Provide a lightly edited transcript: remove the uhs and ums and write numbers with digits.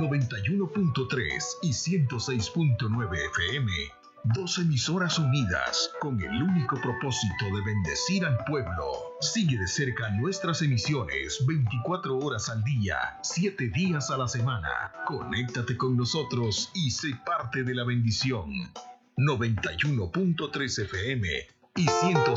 91.3 y 106.9 FM. Dos emisoras unidas con el único propósito de bendecir al pueblo. Sigue de cerca nuestras emisiones 24 horas al día, 7 días a la semana. Conéctate con nosotros y sé parte de la bendición. 91.3 FM y 106.